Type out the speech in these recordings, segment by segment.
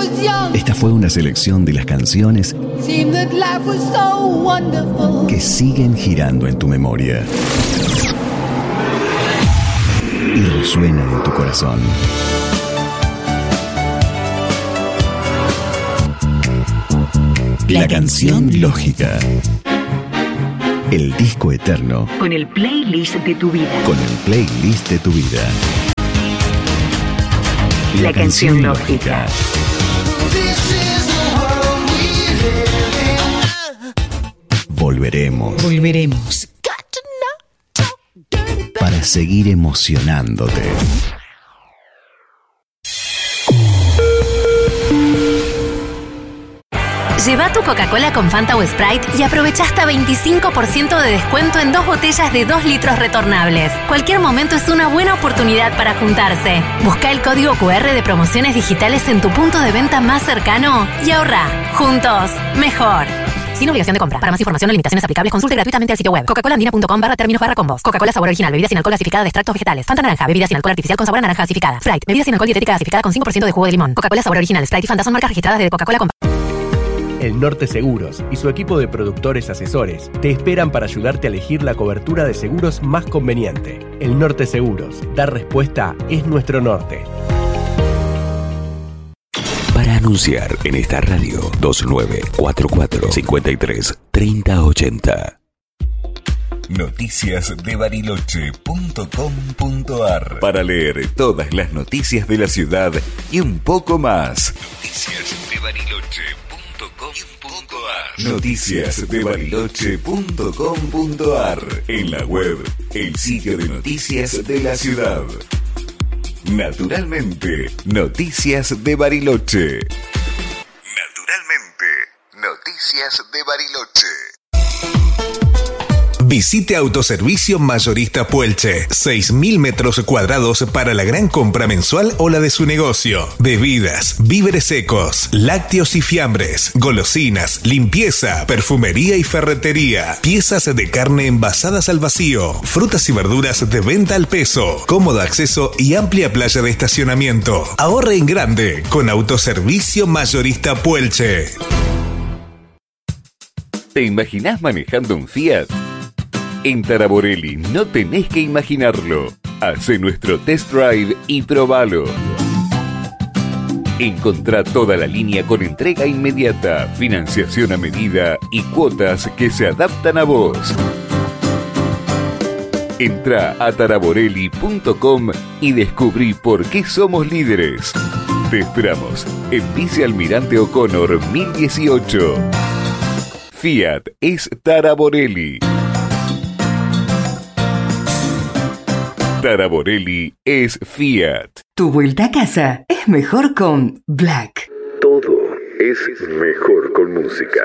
Esta fue una selección de las canciones que siguen girando en tu memoria y resuenan en tu corazón. La canción lógica. El disco eterno. Con el playlist de tu vida. Con el playlist de tu vida. La canción lógica. Volveremos. Volveremos. Para seguir emocionándote. Lleva tu Coca-Cola con Fanta o Sprite y aprovecha hasta 25% de descuento en 2 botellas de 2 litros retornables. Cualquier momento es una buena oportunidad para juntarse. Busca el código QR de promociones digitales en tu punto de venta más cercano y ahorra. Juntos, mejor. Sin obligación de compra. Para más información o limitaciones aplicables, consulte gratuitamente el sitio web coca-colaandina.com/términos/combos. Coca-Cola sabor original, bebida sin alcohol gasificada de extractos vegetales. Fanta naranja, bebida sin alcohol artificial con sabor a naranja gasificada. Sprite, bebida sin alcohol dietética gasificada con 5% de jugo de limón. Coca-Cola sabor original, Sprite y Fanta son marcas registradas de Coca-Cola Company. El Norte Seguros y su equipo de productores asesores te esperan para ayudarte a elegir la cobertura de seguros más conveniente. El Norte Seguros. Dar respuesta es nuestro norte. Para anunciar en esta radio 2944-53-3080. Noticiasdebariloche.com.ar. Para leer todas las noticias de la ciudad y un poco más. Noticiasdebariloche.com.ar. En la web, el sitio de noticias de la ciudad. Naturalmente, Noticias de Bariloche. Naturalmente, Noticias de Bariloche. Visite Autoservicio Mayorista Puelche. 6.000 metros cuadrados para la gran compra mensual o la de su negocio. Bebidas, víveres secos, lácteos y fiambres, golosinas, limpieza, perfumería y ferretería, piezas de carne envasadas al vacío, frutas y verduras de venta al peso, cómodo acceso y amplia playa de estacionamiento. Ahorre en grande con Autoservicio Mayorista Puelche. ¿Te imaginás manejando un Fiat? En Taraborelli no tenés que imaginarlo. Hacé nuestro test drive y probalo. Encontrá toda la línea con entrega inmediata, financiación a medida y cuotas que se adaptan a vos. Entrá a taraborelli.com y descubrí por qué somos líderes. Te esperamos en Vice Almirante O'Connor 1018. Fiat es Taraborelli. Taraborelli es Fiat. Tu vuelta a casa es mejor con Black. Todo es mejor con música.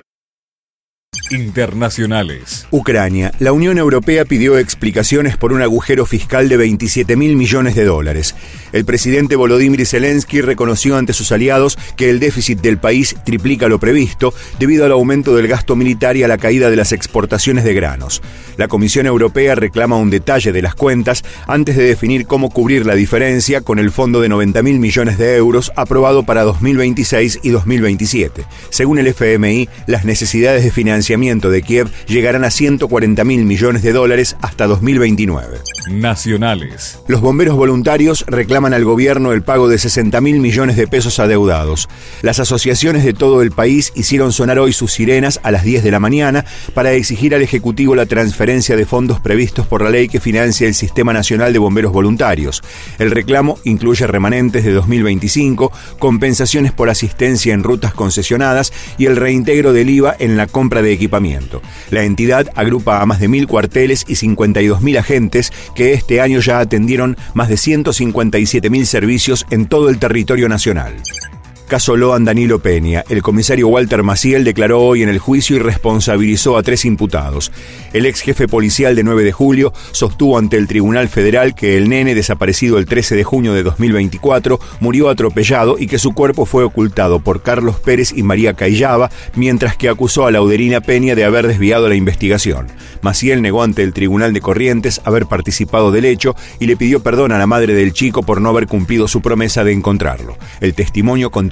Internacionales. Ucrania. La Unión Europea pidió explicaciones por un agujero fiscal de $27.000 millones. El presidente Volodymyr Zelensky reconoció ante sus aliados que el déficit del país triplica lo previsto debido al aumento del gasto militar y a la caída de las exportaciones de granos. La Comisión Europea reclama un detalle de las cuentas antes de definir cómo cubrir la diferencia con el fondo de 90.000 millones de euros aprobado para 2026 y 2027. Según el FMI, las necesidades de financiamiento de Kiev llegarán a $140.000 millones hasta 2029. Nacionales. Los bomberos voluntarios reclaman al gobierno el pago de 60.000 millones de pesos adeudados. Las asociaciones de todo el país hicieron sonar hoy sus sirenas a las 10 de la mañana para exigir al Ejecutivo la transferencia de fondos previstos por la ley que financia el Sistema Nacional de Bomberos Voluntarios. El reclamo incluye remanentes de 2025, compensaciones por asistencia en rutas concesionadas y el reintegro del IVA en la compra de equipamiento. La entidad agrupa a más de 1.000 cuarteles y 52.000 agentes que este año ya atendieron más de 157.000 servicios en todo el territorio nacional. Caso Loan Danilo Peña. El comisario Walter Maciel declaró hoy en el juicio y responsabilizó a 3 imputados. El ex jefe policial de 9 de julio sostuvo ante el Tribunal Federal que el nene desaparecido el 13 de junio de 2024 murió atropellado y que su cuerpo fue ocultado por Carlos Pérez y María Cayaba, mientras que acusó a Laudelina Peña de haber desviado la investigación. Maciel negó ante el Tribunal de Corrientes haber participado del hecho y le pidió perdón a la madre del chico por no haber cumplido su promesa de encontrarlo. El testimonio continuó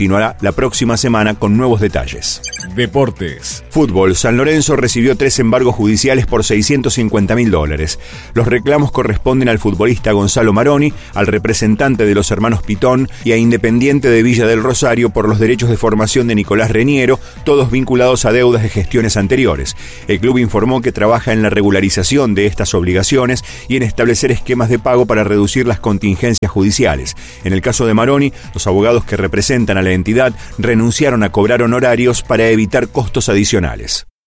continuará la próxima semana con nuevos detalles. Deportes. Fútbol. San Lorenzo recibió 3 embargos judiciales por $650.000. Los reclamos corresponden al futbolista Gonzalo Maroni, al representante de los hermanos Pitón y a Independiente de Villa del Rosario por los derechos de formación de Nicolás Reniero, todos vinculados a deudas de gestiones anteriores. El club informó que trabaja en la regularización de estas obligaciones y en establecer esquemas de pago para reducir las contingencias judiciales. En el caso de Maroni, los abogados que representan a la entidad renunciaron a cobrar honorarios para evitar costos adicionales.